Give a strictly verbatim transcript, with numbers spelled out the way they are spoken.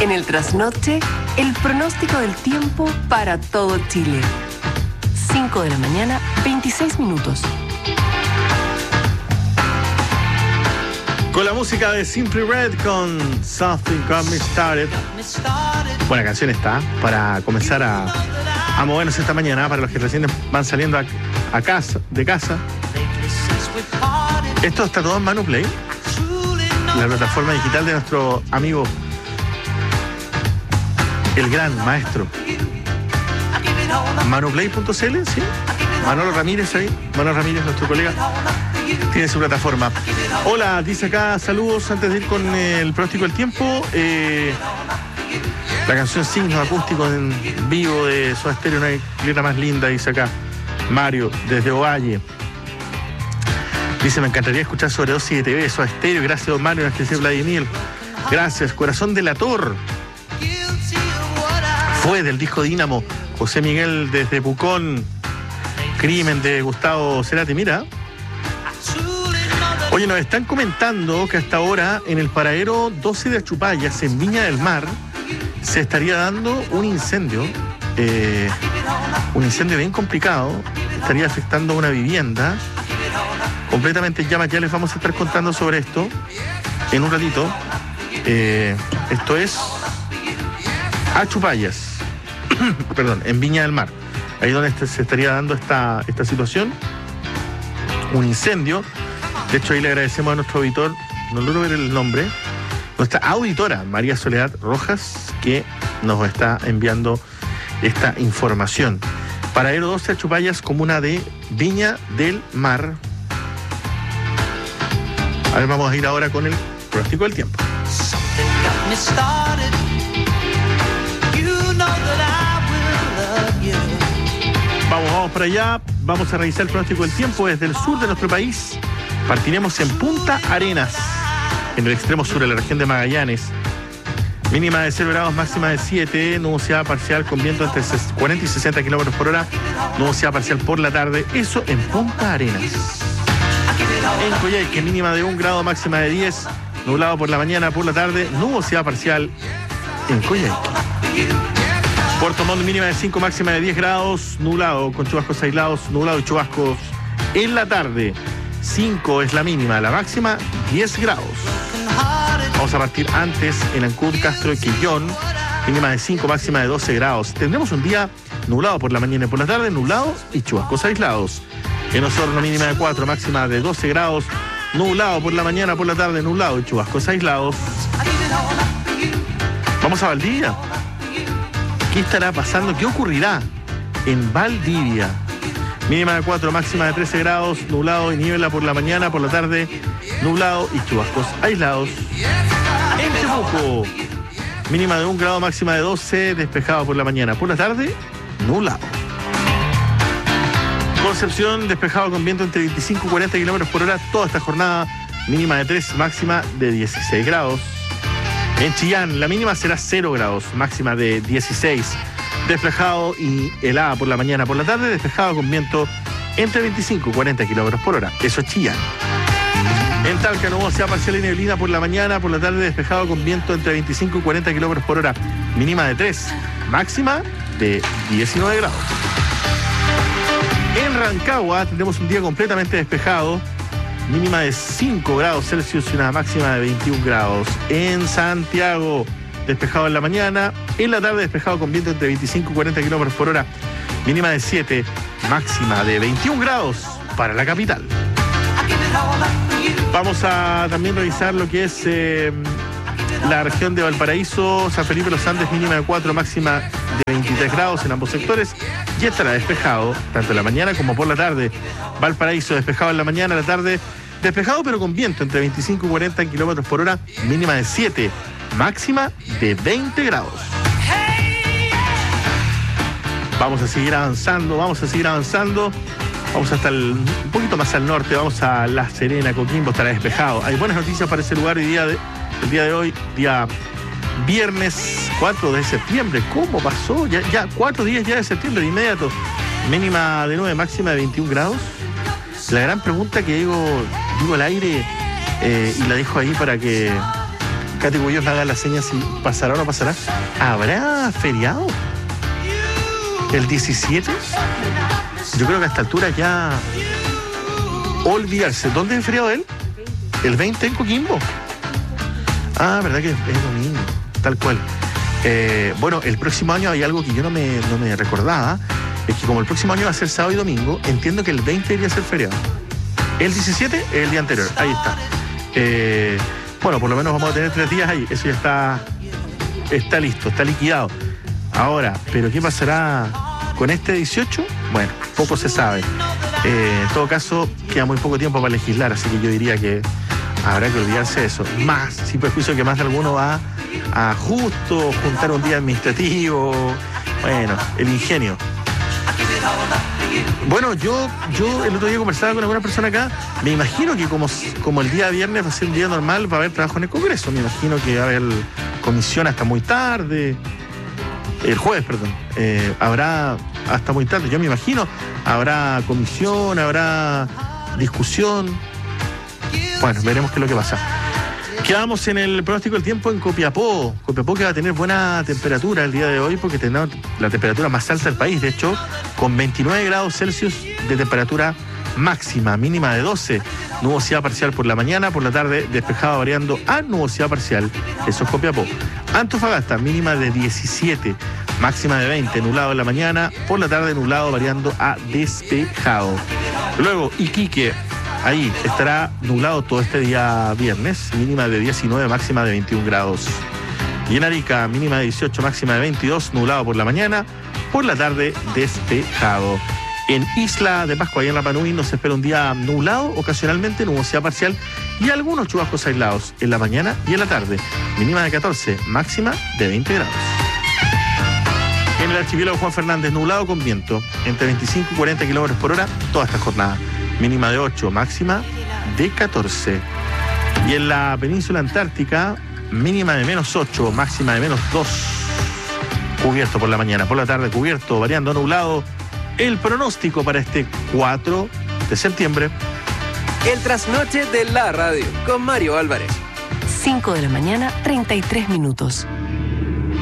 En el trasnoche, el pronóstico del tiempo para todo Chile. cinco de la mañana, veintiséis minutos. Con la música de Simply Red con Something Got Me Started. Buena canción está para comenzar a, a movernos esta mañana, para los que recién van saliendo a, a casa, de casa. Esto está todo en Manu Play, la plataforma digital de nuestro amigo, el gran maestro manuplay punto c l, ¿sí? Manolo Ramírez ahí, Manolo Ramírez, nuestro colega, tiene su plataforma. Hola, dice acá, saludos antes de ir con el pronóstico del tiempo. Eh, la canción Signos Acústicos en vivo de Soda Stereo, una letra más linda, dice acá Mario, desde Ovalle. Dice, me encantaría escuchar Sobredosis de T V, Soda Stereo. Gracias, don Mario, gracias, Vladimir. Gracias, Corazón Delator. Fue del disco Dínamo. José Miguel desde Pucón. Crimen de Gustavo Cerati, mira. Oye, nos están comentando que hasta ahora en el paradero doce de Achupallas, en Viña del Mar, se estaría dando un incendio, eh, un incendio bien complicado, estaría afectando una vivienda completamente en llamas. Ya les vamos a estar contando sobre esto en un ratito. Eh, esto es Achupallas, perdón, en Viña del Mar, ahí donde se estaría dando esta, esta situación, un incendio. De hecho, ahí le agradecemos a nuestro auditor, no logro ver el nombre, nuestra auditora María Soledad Rojas, que nos está enviando esta información. Paradero doce Achupallas, comuna de Viña del Mar. A ver, vamos a ir ahora con el pronóstico del tiempo. Vamos, vamos para allá. Vamos a revisar el pronóstico del tiempo desde el sur de nuestro país. Partiremos en Punta Arenas, en el extremo sur de la región de Magallanes. Mínima de cero grados, máxima de siete. Nubosidad parcial con viento entre cuarenta y sesenta kilómetros por hora. Nubosidad parcial por la tarde. Eso en Punta Arenas. En Coyhaique, mínima de un grado, máxima de diez. Nublado por la mañana, por la tarde. Nubosidad parcial en Coyhaique. Puerto Montt, mínima de cinco, máxima de diez grados. Nublado con chubascos aislados. Nublado y chubascos en la tarde. cinco es la mínima, la máxima diez grados. Vamos a partir antes en Ancud, Castro y Quillón, mínima de cinco, máxima de doce grados. Tendremos un día nublado por la mañana y por la tarde, nublado y chubascos aislados. En Osorno, mínima de cuatro, máxima de doce grados, nublado por la mañana, por la tarde, nublado y chubascos aislados. Vamos a Valdivia. ¿Qué estará pasando? ¿Qué ocurrirá en Valdivia? Mínima de cuatro, máxima de trece grados, nublado y niebla por la mañana, por la tarde, nublado y chubascos aislados. En Temuco, mínima de un grado, máxima de doce, despejado por la mañana, por la tarde, nublado. Concepción, despejado con viento entre veinticinco y cuarenta kilómetros por hora toda esta jornada, mínima de tres, máxima de dieciséis grados. En Chillán, la mínima será cero grados, máxima de dieciséis. Despejado y helada por la mañana, por la tarde, despejado con viento entre veinticinco y cuarenta kilómetros por hora. Eso es Chillán. En Talca, nubosidad parcial y neblina por la mañana, por la tarde, despejado con viento entre veinticinco y cuarenta kilómetros por hora. Mínima de tres, máxima de diecinueve grados. En Rancagua tendremos un día completamente despejado, mínima de cinco grados Celsius y una máxima de veintiún grados. En Santiago, despejado en la mañana, en la tarde despejado con viento entre veinticinco y cuarenta kilómetros por hora, mínima de siete, máxima de veintiún grados para la capital. Vamos a también revisar lo que es eh, la región de Valparaíso, San Felipe Los Andes, mínima de cuatro, máxima de veintitrés grados en ambos sectores, y estará despejado tanto en la mañana como por la tarde. Valparaíso despejado en la mañana, en la tarde despejado pero con viento entre veinticinco y cuarenta kilómetros por hora, mínima de siete, máxima de veinte grados. Vamos a seguir avanzando, vamos a seguir avanzando. Vamos hasta el, un poquito más al norte, vamos a La Serena, Coquimbo, estará despejado. Hay buenas noticias para ese lugar el día de, el día de hoy, día viernes cuatro de septiembre. ¿Cómo pasó? Ya, ya cuatro días ya de septiembre, de inmediato. Mínima de nueve, máxima de veintiún grados. La gran pregunta que digo, digo al aire eh, y la dejo ahí para que Katy Cubillos me haga la seña si pasará o no pasará. ¿Habrá feriado? ¿El diecisiete? Yo creo que a esta altura ya olvidarse. ¿Dónde es el feriado de él? El veinte en Coquimbo. Ah, verdad que es domingo, tal cual. Eh, bueno, el próximo año hay algo que yo no me, no me recordaba, es que como el próximo año va a ser sábado y domingo, entiendo que el veinte debería ser feriado. El diecisiete es el día anterior, ahí está. Eh, bueno, por lo menos vamos a tener tres días ahí, eso ya está, está listo, está liquidado. Ahora, ¿pero qué pasará con este dieciocho? Bueno, poco se sabe. Eh, en todo caso, queda muy poco tiempo para legislar, así que yo diría que habrá que olvidarse de eso. Más, sin perjuicio que más de alguno va a justo juntar un día administrativo. Bueno, el ingenio. Bueno, yo, yo el otro día conversaba con alguna persona acá. Me imagino que como, como el día viernes va a ser un día normal, va a haber trabajo en el Congreso. Me imagino que va a haber comisión hasta muy tarde. El jueves, perdón. Eh, habrá hasta muy tarde. Yo me imagino, habrá comisión, habrá discusión. Bueno, veremos qué es lo que pasa. Quedamos en el pronóstico del tiempo en Copiapó. Copiapó que va a tener buena temperatura el día de hoy porque tendrá la temperatura más alta del país. De hecho, con veintinueve grados Celsius de temperatura máxima, mínima de doce. Nubosidad parcial por la mañana, por la tarde despejado variando a nubosidad parcial. Eso es Copiapó. Antofagasta, mínima de diecisiete, máxima de veinte. Nublado en la mañana, por la tarde nublado variando a despejado. Luego, Iquique. Ahí estará nublado todo este día viernes, mínima de diecinueve, máxima de veintiún grados. Y en Arica, mínima de dieciocho, máxima de veintidós, nublado por la mañana, por la tarde despejado. En Isla de Pascua y en Rapa Nui nos espera un día nublado, ocasionalmente nubosidad parcial y algunos chubascos aislados en la mañana y en la tarde. Mínima de catorce, máxima de veinte grados. En el archipiélago Juan Fernández, nublado con viento, entre veinticinco y cuarenta kilómetros por hora, toda esta jornada. Mínima de ocho, máxima de catorce. Y en la península antártica, mínima de menos ocho, máxima de menos dos. Cubierto por la mañana, por la tarde cubierto, variando a nublado. El pronóstico para este cuatro de septiembre. El trasnoche de la radio, con Mario Álvarez. cinco de la mañana, treinta y tres minutos.